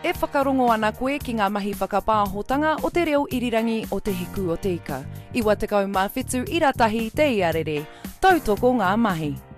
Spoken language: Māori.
E whakarongo ana koe ki ngā mahi whakapāhotanga o te reo irirangi o te hiku o te ika. Iwa te kau mawhitu i ratahi te iarere. Tautoko ngā mahi.